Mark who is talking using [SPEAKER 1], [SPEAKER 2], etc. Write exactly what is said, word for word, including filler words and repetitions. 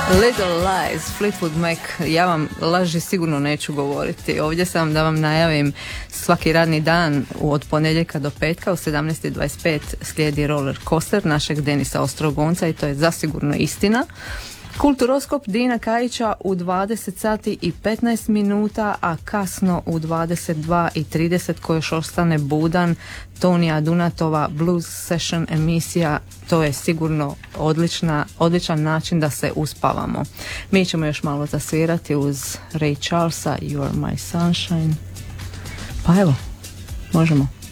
[SPEAKER 1] Little Lies, Fleetwood Mac. Ja vam laži sigurno neću govoriti. Ovdje sam da vam najavim svaki radni dan od ponedjeljka do petka u sedamnaest i dvadeset pet slijedi Roller Coaster našeg Denisa Ostrogonca i to je zasigurno istina. Kulturoskop Dina Kajića u dvadeset sati i petnaest minuta, a kasno u dvadeset dva i trideset ko još ostane budan, Tonija Dunatova Blues Session emisija. To je sigurno odlična, odličan način da se uspavamo. Mi ćemo još malo zasvirati uz Ray Charlesa You Are My Sunshine. Pa evo, možemo.